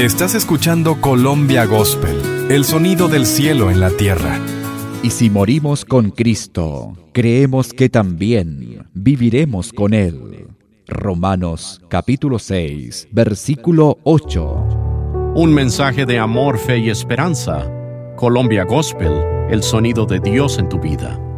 Estás escuchando Colombia Gospel, el sonido del cielo en la tierra. Y si morimos con Cristo, creemos que también viviremos con Él. Romanos capítulo 6, versículo 8. Un mensaje de amor, fe y esperanza. Colombia Gospel, el sonido de Dios en tu vida.